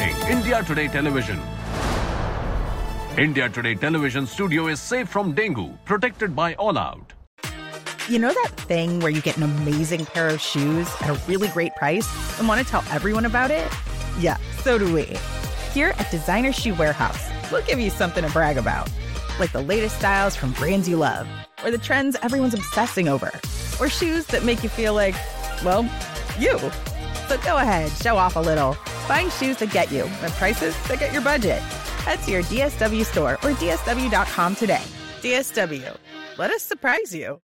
watching India Today Television. India Today Television studio is safe from dengue, protected by All Out. You know that thing where you get an amazing pair of shoes at a really great price and want to tell everyone about it? Yeah, so do we. Here at Designer Shoe Warehouse, we'll give you something to brag about, like the latest styles from brands you love, or the trends everyone's obsessing over, or shoes that make you feel like, well, you. So go ahead, show off a little. Find shoes that get you at prices that get your budget. Head to your DSW store or DSW.com today. DSW, let us surprise you.